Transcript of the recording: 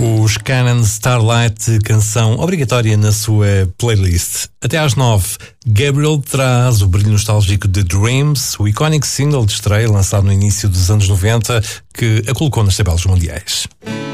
Os Canon Starlight, canção obrigatória na sua playlist. Até às 9, Gabriel traz o brilho nostálgico de Dreams, o icónico single de estreia lançado no início dos anos 90, que a colocou nas tabelas mundiais.